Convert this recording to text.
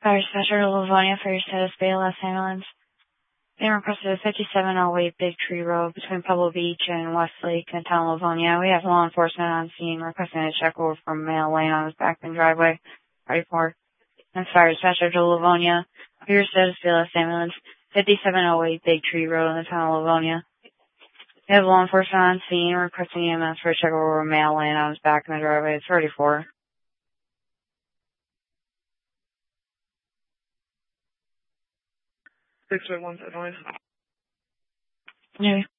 Fire Dispatcher to Livonia for your status BLS ambulance. Being requested at 5708 Big Tree Road between Pebble Beach and Westlake in the town of Livonia. We have law enforcement on scene requesting a check over from male laying on his back in the driveway. Ready for? And Fire Dispatcher to Livonia for your status BLS ambulance. 5708 Big Tree Road in the town of Livonia. We have law enforcement on scene requesting EMS for a check over a male laying on his back in the driveway. It's 34. 6.1 noise. Yeah.